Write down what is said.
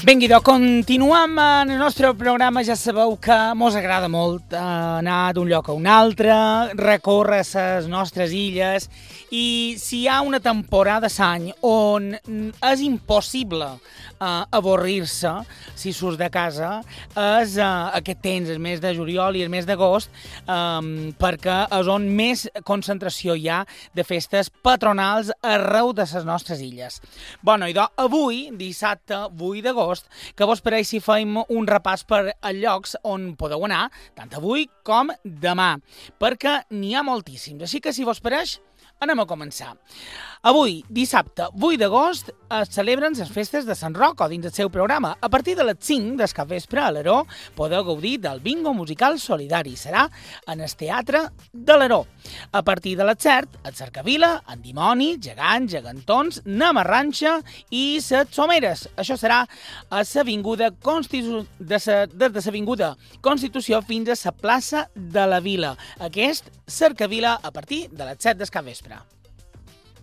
Vinga, continuem en el nostre programa. Ja sabeu que mos agrada molt anar d'un lloc a un altre, recórrer les nostres illes, i si hi ha una temporada d'any on és impossible avorrir-se si surts de casa, és aquest temps, el mes de juliol i el mes d'agost, perquè és on més concentració hi ha de festes patronals arreu de les nostres illes. Bueno, i avui, dissabte 8 d'agost, que vos pareix si fem un repàs per a llocs on podeu anar, tant avui com demà, perquè n'hi ha moltíssims. Així que, si vos pareix, anem a començar. Avui, dissabte 8 d'agost, es celebren les festes de Sant Roc, o dins el seu programa. A partir de les 5 del capvespre a l'Aró podeu gaudir del bingo musical solidari. Serà en el Teatre de l'Aró. A partir de les 7, a Cercavila, en Dimoni, gegants, gegantons, Namarranxa i les Someres. Això serà a l'avinguda des de l'avinguda Constitució fins a la plaça de la Vila. Aquest, Cercavila, a partir de les 7 del capvespre.